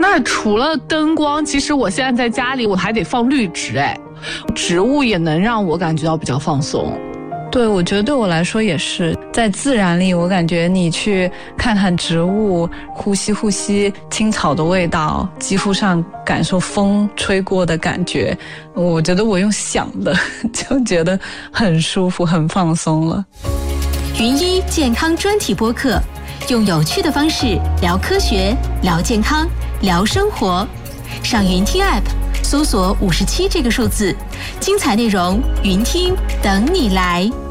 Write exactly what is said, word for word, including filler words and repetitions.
那除了灯光，其实我现在在家里我还得放绿植，哎，植物也能让我感觉到比较放松。 对，我觉得对我来说也是，在自然里我感觉你去看看植物，呼吸呼吸青草的味道，肌肤上感受风吹过的感觉，我觉得我用想的就觉得很舒服很放松了。 云医健康专题播客，用有趣的方式聊科学，聊健康，聊生活。上云听 App 搜索五十七这个数字，精彩内容云听等你来。